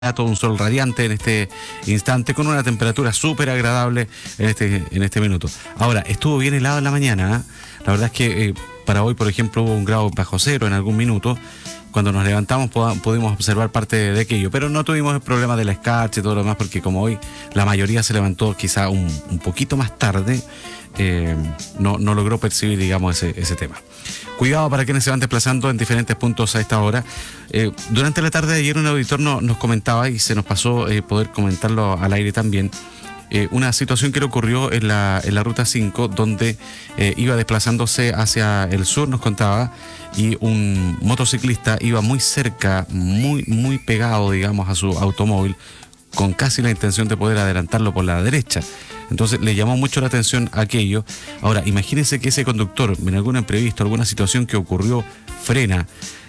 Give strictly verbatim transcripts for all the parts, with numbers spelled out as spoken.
todo un sol radiante en este instante, con una temperatura súper agradable en este, en este minuto. Ahora, estuvo bien helado en la mañana, ¿eh? La verdad es que eh, para hoy, por ejemplo, hubo un grado bajo cero en algún minuto. Cuando nos levantamos pudimos observar parte de aquello, pero no tuvimos el problema de la escarcha y todo lo demás, porque como hoy la mayoría se levantó quizá un, un poquito más tarde, eh, no, no logró percibir, digamos, ese, ese tema. Cuidado para quienes se van desplazando en diferentes puntos a esta hora. Eh, durante la tarde de ayer un auditor no, nos comentaba, y se nos pasó eh, poder comentarlo al aire también, eh, una situación que le ocurrió en la, en la ruta cinco, donde eh, iba desplazándose hacia el sur, nos contaba, y un motociclista iba muy cerca, muy, muy pegado, digamos, a su automóvil, con casi la intención de poder adelantarlo por la derecha. Entonces le llamó mucho la atención aquello. Ahora, imagínense que ese conductor, en algún imprevisto, alguna situación que ocurrió, frena,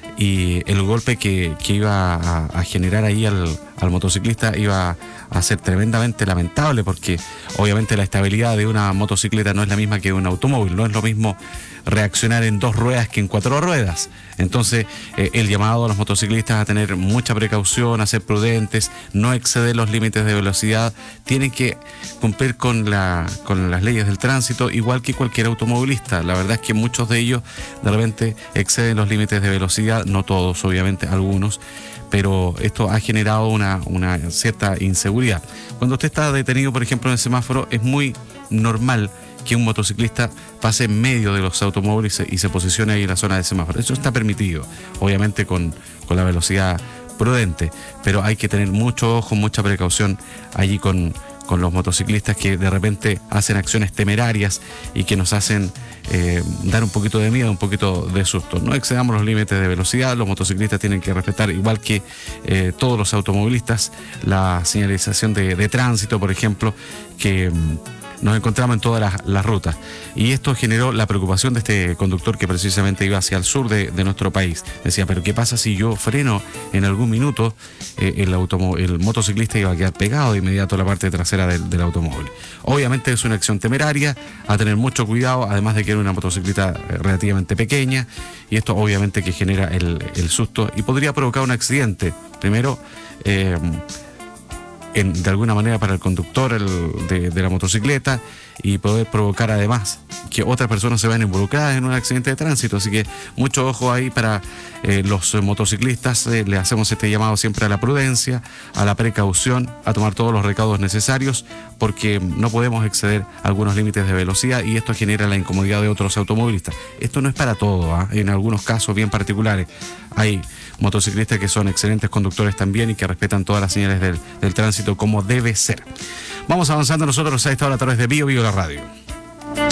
y el golpe que, que iba a, a generar ahí al, al motociclista iba a ser tremendamente lamentable, porque obviamente la estabilidad de una motocicleta no es la misma que de un automóvil, no es lo mismo reaccionar en dos ruedas que en cuatro ruedas. Entonces eh, el llamado a los motociclistas a tener mucha precaución, a ser prudentes, no exceder los límites de velocidad, tienen que cumplir con, la, con las leyes del tránsito, igual que cualquier automovilista. La verdad es que muchos de ellos de repente exceden los límites de velocidad, no todos, obviamente, algunos, pero esto ha generado una, una cierta inseguridad. Cuando usted está detenido, por ejemplo, en el semáforo, es muy normal que un motociclista pase en medio de los automóviles y se, y se posicione ahí en la zona de semáforo. Eso está permitido, obviamente con, con la velocidad prudente, pero hay que tener mucho ojo, mucha precaución allí con, con los motociclistas que de repente hacen acciones temerarias y que nos hacen eh, dar un poquito de miedo, un poquito de susto. No excedamos los límites de velocidad. Los motociclistas tienen que respetar, igual que eh, todos los automovilistas, la señalización de, de tránsito, por ejemplo, que nos encontramos en todas las, las rutas. Y esto generó la preocupación de este conductor que precisamente iba hacia el sur de, de nuestro país. Decía, pero ¿qué pasa si yo freno en algún minuto? Eh, el, el motociclista iba a quedar pegado de inmediato a la parte trasera del, del automóvil. Obviamente es una acción temeraria, a tener mucho cuidado, además de que era una motocicleta relativamente pequeña, y esto obviamente que genera el, el susto y podría provocar un accidente. Primero, eh, En, de alguna manera para el conductor el, de, de la motocicleta, y poder provocar además que otras personas se vean involucradas en un accidente de tránsito. Así que mucho ojo ahí para eh, los motociclistas. Eh, le hacemos este llamado siempre a la prudencia, a la precaución, a tomar todos los recaudos necesarios, porque no podemos exceder algunos límites de velocidad y esto genera la incomodidad de otros automovilistas. Esto no es para todo, ¿eh? En algunos casos bien particulares hay motociclistas que son excelentes conductores también y que respetan todas las señales del, del tránsito como debe ser. Vamos avanzando nosotros a esta hora a través de Bio Bio la Radio.